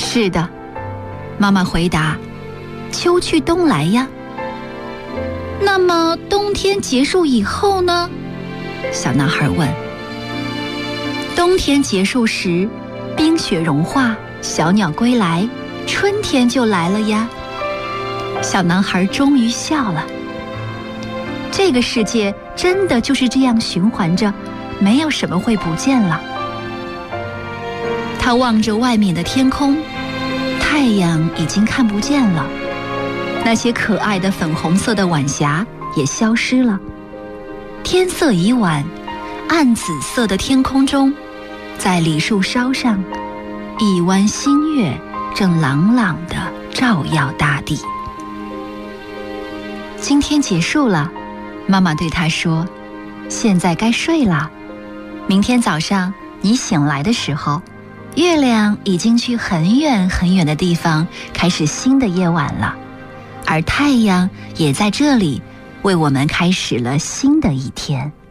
是的，妈妈回答，秋去冬来呀。那么冬天结束以后呢？小男孩问。冬天结束时，冰雪融化，小鸟归来，春天就来了呀。小男孩终于笑了。这个世界真的就是这样循环着，没有什么会不见了。他望着外面的天空，太阳已经看不见了，那些可爱的粉红色的晚霞也消失了。天色已晚，暗紫色的天空中，在梨树梢上，一弯新月正朗朗地照耀大地。今天结束了，妈妈对他说，现在该睡了。明天早上你醒来的时候，月亮已经去很远很远的地方，开始新的夜晚了，而太阳也在这里为我们开始了新的一天。